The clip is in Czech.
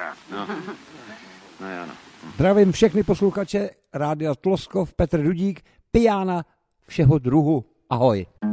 No jo, no. Zdravím všechny posluchače Rádia Tloskov, Petr Dudík, pijána všeho druhu. Ahoj.